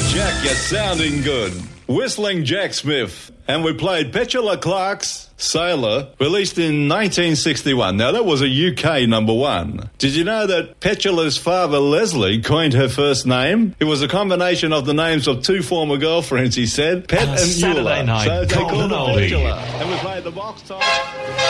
Jack, you're sounding good. Whistling Jack Smith. And we played Petula Clark's Sailor, released in 1961. Now, that was a UK number one. Did you know that Petula's father, Leslie, coined her first name? It was a combination of the names of two former girlfriends, he said, Pet and Saturday Eula. night, So they called golden her oldie. Petula. And we played the box top.